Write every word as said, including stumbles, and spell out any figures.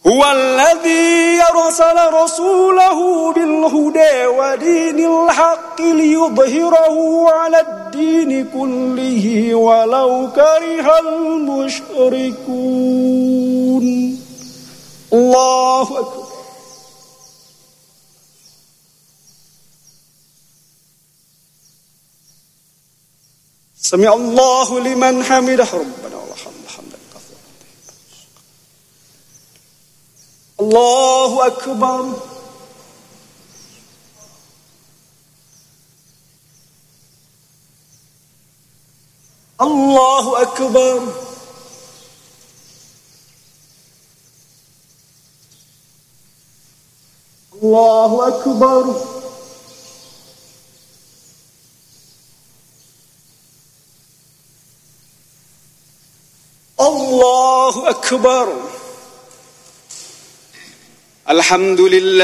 Huwallazi arsala rasulahu bil huda wa dinil haqqi liyudhhirahu 'alad dini kullihi walau karihal musyrikun. Allahu akbar. Sami Allahu liman hamidah. Rabbana walhamdulillah hamdan katsiran. Allahu akbar. Allahu akbar. Allahu akbar. Allahu akbar. Alhamdulillah.